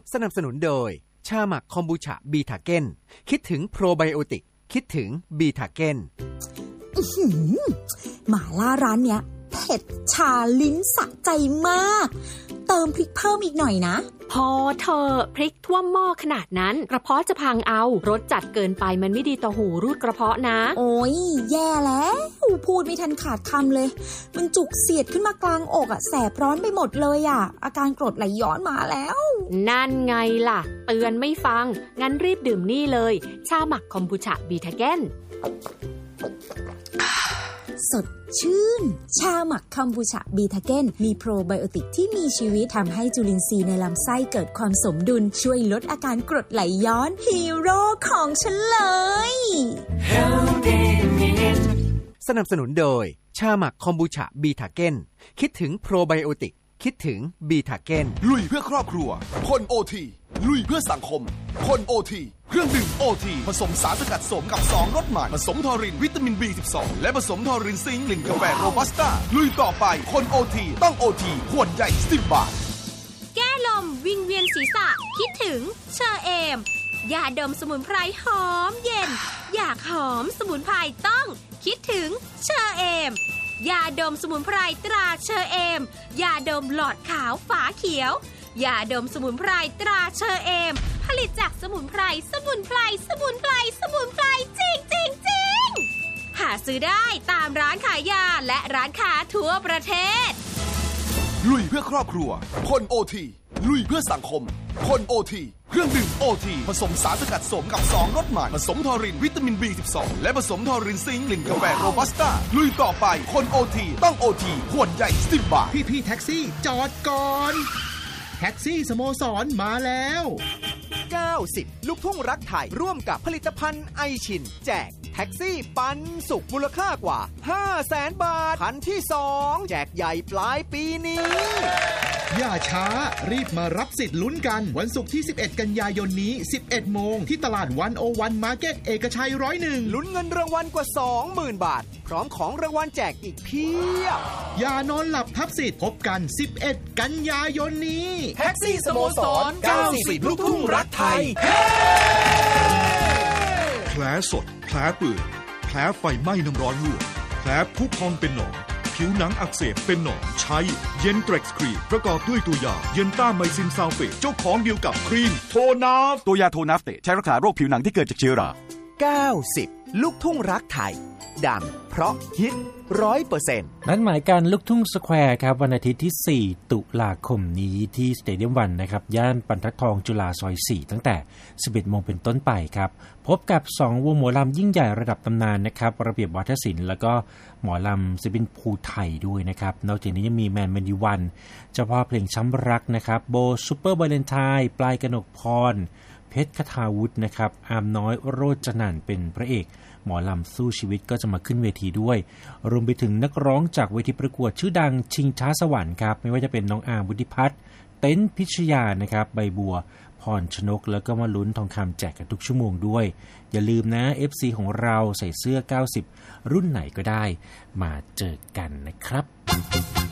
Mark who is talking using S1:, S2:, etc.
S1: สนับสนุนโดยชาหมักคอมบูชาบีทาเก้นคิดถึงโปรไบโอติกคิดถึงบีทาเก้น
S2: หม่าล่าร้านเนี้ยเผ็ดชาลิ้นสะใจมากเติมพริกเพิ่มอีกหน่อยนะ
S3: พอเธอพริกท่วมหม้อขนาดนั้นกระเพาะจะพังเอารสจัดเกินไปมันไม่ดีต่อหูรูดกระเพาะนะ
S2: โอ้ยแย่แล้วพูดไม่ทันขาดคำเลยมันจุกเสียดขึ้นมากลางอกแสบร้อนไปหมดเลยอาการกรดไหลย้อนมาแล้ว
S3: นั่นไงล่ะเตือนไม่ฟังงั้นรีบดื่มนี่เลยชาหมักคอมบูชาบีทาเก้น
S2: สดชื่นชาหมักคอมบูชาบีทาเก้นมีโปรไบโอติกที่มีชีวิตทำให้จุลินทรีย์ในลำไส้เกิดความสมดุลช่วยลดอาการกรดไหลย้อนฮีโร่ของฉันเลย
S1: สนับสนุนโดยชาหมักคอมบูชาบีทาเก้นคิดถึงโปรไบโอติกคิดถึงบีทาเก้น
S4: ลุยเพื่อครอบครัวคนโอทีลุยเพื่อสังคมคนโอทีเครื่องดื่มโอทีผสมสารสกัดสมกับ2รสใหม่ผสมทอรินวิตามิน B12 และผสมทอรินซิงค์กลิ่นกาแฟโรบัสต้าลุยต่อไปคนโอทีต้องโอทีขวดใหญ่10 บาท
S5: แก้ลมวิงเวียนศีรษะคิดถึงเชอเอมยาดมสมุนไพรหอมเย็นอยากหอมสมุนไพรต้องคิดถึงเชอเอมยาดมสมุนไพรตราเชอเอมยาดมหลอดขาวฝาเขียวยาดมสมุนไพรตราเชอเอมผลิตจากสมุนไพรจริงหาซื้อได้ตามร้านขายยาและร้านค้าทั่วประเทศ
S4: ลุยเพื่อครอบครัวคนโอทีลุยเพื่อสังคมคนโอทีเครื่องดื่มโอทีผสมสารสกัดสมกับ2รสใหม่ผสมทอรินวิตามิน B12 และผสมทอรินซิงค์กลิ่นกาแฟโรบัสต้าลุยต่อไปคนโอทีต้องโอทีขวดใหญ่10 บาท
S6: พี่แท็กซี่จอดก่อนแท็กซี่สโมสรมาแล้ว
S1: 90ลูกทุ่งรักไทยร่วมกับผลิตภัณฑ์ไอชินแจกแท็กซี่ปันสุขมูลค่ากว่า 500,000 บาทคันที่2แจกใหญ่ปลายปีนี้
S6: อย่าช้ารีบมารับสิทธิ์ลุ้นกันวันศุกร์ที่11กันยายนนี้ 11 โมงที่ตลาด101 มาร์เก็ตเอกชัย101
S1: ลุ้นเงินรางวัลกว่า 20,000 บาทพร้อมของรางวัลแจกอีกเพียบ
S6: อย่านอนหลับทับสิทธิ์พบกัน11กันยายนนี้
S1: แท็กซี่สโมสร90ลูกทุ่งรักไทย
S7: แผลสดแผลเปื่อยแผลไฟไหม้น้ำร้อนลวกแผลพุพองเป็นหนองผิวหนังอักเสบเป็นหนองใช้เย็นเทร็กซ์ครีมประกอบด้วยตัวยาเย็นต้าไมซินซัลเฟตเจ้าของเดียวกับครีมโทนาฟ
S8: ตัวยาโทนาฟเตใช้รักษาโรคผิวหนังที่เกิดจากเชื้อรา
S1: 90ลูกทุ่งรักไทยดังเพราะฮิต 100%
S9: นัดหมายการลูกทุ่งสแควร์ครับวันอาทิตย์ที่4ตุลาคมนี้ที่สเตเดียมวันนะครับย่านบรรทัดทองจุฬาซอย4ตั้งแต่ 11 โมงเป็นต้นไปครับพบกับ2วงหมอลำยิ่งใหญ่ระดับตำนานนะครับระเบียบวาทศิลป์แล้วก็หมอลำศิลปินภูไทยด้วยนะครับนอกจากนี้ยังมีแมนมณีวันเจ้าพ่อเพลงช้ำรักนะครับโบซุปเปอร์วาเลนไทน์ปลายกนกพรเพชรคทาวุฒินะครับอามน้อยโรจนันท์เป็นพระเอกหมอลำสู้ชีวิตก็จะมาขึ้นเวทีด้วยรวมไปถึงนักร้องจากเวทีประกวดชื่อดังชิงช้าสวรรค์ครับไม่ว่าจะเป็นน้องอาร์มวุฒิพัฒน์เต้นพิชยานะครับใบบัวพรชนกแล้วก็มาลุ้นทองคำแจกกันทุกชั่วโมงด้วยอย่าลืมนะ FC ของเราใส่เสื้อ90รุ่นไหนก็ได้มาเจอกันนะครับ